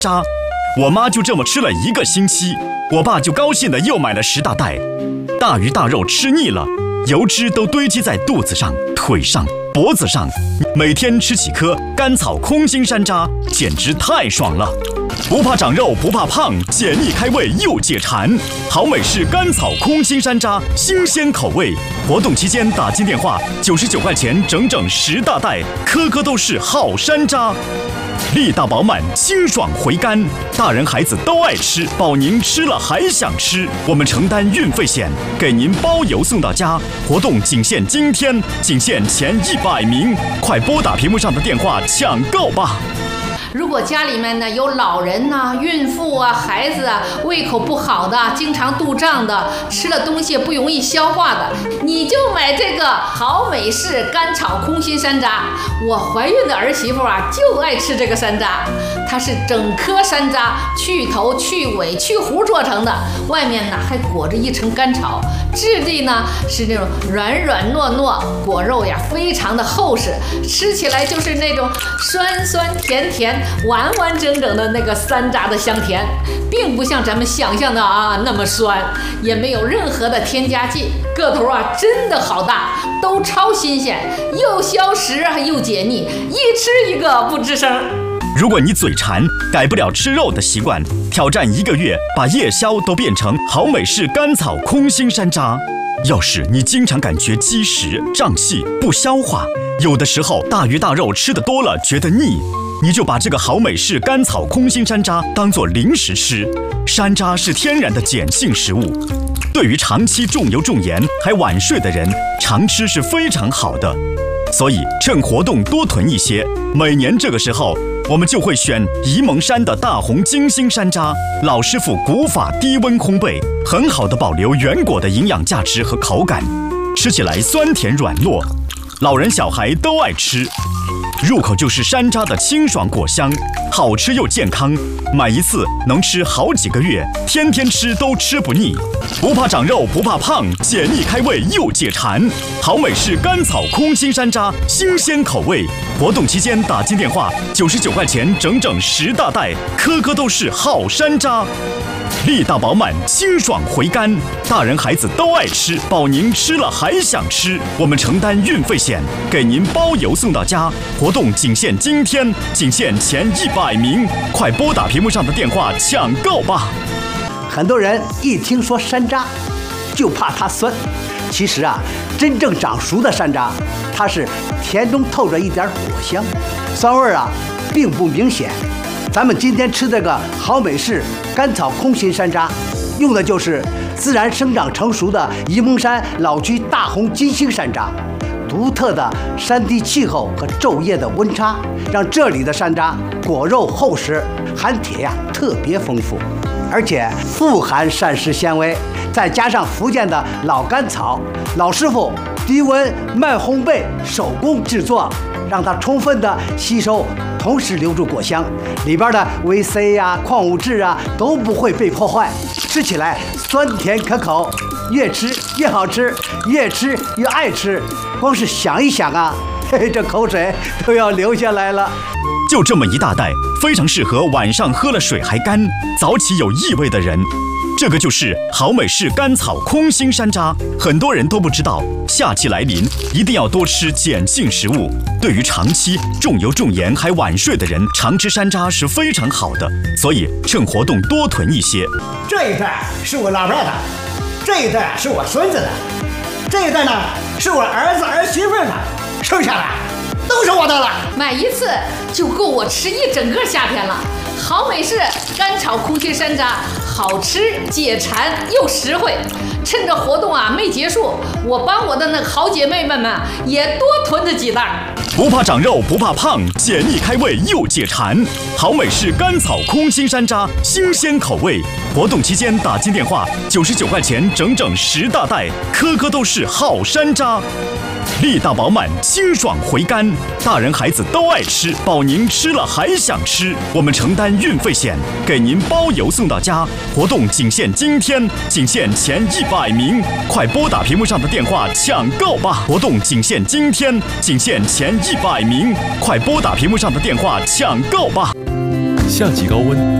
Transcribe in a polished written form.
渣。我妈就这么吃了1个星期，我爸就高兴的又买了10大袋。大鱼大肉吃腻了，油脂都堆积在肚子上、腿上、脖子上，每天吃几颗甘草空心山楂，简直太爽了！不怕长肉，不怕胖，解腻开胃又解馋。好美式甘草空心山楂，新鲜口味。活动期间打进电话，99块钱整整10大袋，颗颗都是好山楂。力大饱满，清爽回甘，大人孩子都爱吃，保您吃了还想吃。我们承担运费险，给您包邮送到家。活动仅限今天，仅限前100名，快拨打屏幕上的电话抢购吧！ 如果家里面呢有老人呐、孕妇啊、孩子啊，胃口不好的，经常肚胀的，吃了东西不容易消化的，你就买这个好美式甘草空心山楂。我怀孕的儿媳妇啊就爱吃这个山楂，它是整颗山楂去头、去尾、去核做成的，外面呢还裹着一层甘草，质地呢是那种软软糯糯，果肉呀非常的厚实，吃起来就是那种酸酸甜甜。完完整整的那个山楂的香甜，并不像咱们想象的那么酸，也没有任何的添加剂，个头真的好大，都超新鲜，又消食又解腻，一吃一个不吱声。 如果你嘴馋，改不了吃肉的习惯，挑战1个月，把夜宵都变成好美式甘草空心山楂。要是你经常感觉积食、胀气、不消化，有的时候大鱼大肉吃得多了觉得腻，你就把这个好美式甘草空心山楂当作零食吃。山楂是天然的碱性食物，对于长期重油重盐还晚睡的人，常吃是非常好的。所以趁活动多囤一些，每年这个时候我们就会选沂蒙山的大红金星山楂，老师傅古法低温烘焙，很好的保留原果的营养价值和口感，吃起来酸甜软糯，老人小孩都爱吃。入口就是山楂的清爽果香，好吃又健康，买一次能吃好几个月，天天吃都吃不腻。不怕长肉，不怕胖，解腻开胃又解馋。好美式甘草空心山楂，新鲜口味。活动期间打进电话，99块钱整整10大袋，颗颗都是好山楂。力大饱满，清爽回甘，大人孩子都爱吃，保您吃了还想吃。我们承担运费险，给您包邮送到家。活动仅限今天，仅限前100名，快拨打屏幕上的电话抢购吧！ 很多人一听说山楂，就怕它酸。其实真正长熟的山楂，它是甜中透着一点果香，酸味并不明显。咱们今天吃这个好美式甘草空心山楂，用的就是自然生长成熟的沂蒙山老区大红金星山楂。独特的山地气候和昼夜的温差，让这里的山楂果肉厚实，含铁特别丰富，而且富含膳食纤维，再加上福建的老甘草，老师傅低温慢烘焙手工制作，让它充分的吸收，同时留住果香，里边的维 C 矿物质都不会被破坏，吃起来酸甜可口，越吃越好吃，越吃越爱吃。光是想一想这口水都要流下来了。 就这么一大袋，非常适合晚上喝了水还干、早起有异味的人。这个就是好美式甘草空心山楂，很多人都不知道，夏季来临一定要多吃碱性食物。对于长期重油重盐还晚睡的人，常吃山楂是非常好的，所以趁活动多囤一些。 这一袋是我老伴的，这一袋是我孙子的，这一袋呢是我儿子儿媳妇的，剩下的都是我的了。 买一次就够我吃一整个夏天了。好美式甘草空心山楂，好吃解馋又实惠。趁着活动没结束，我帮我的那好姐妹们也多囤着几袋。 不怕长肉，不怕胖，解腻开胃又解馋。好美式甘草空心山楂，新鲜口味。活动期间打进电话，99块钱整整10大袋，颗颗都是好山楂。力大饱满，清爽回甘，大人孩子都爱吃，保您吃了还想吃。我们承担运费险，给您包邮送到家。活动仅限今天，仅限前100名，快拨打屏幕上的电话抢购吧！活动仅限今天，仅限前100名，快拨打屏幕上的电话抢购吧！ 夏季高温。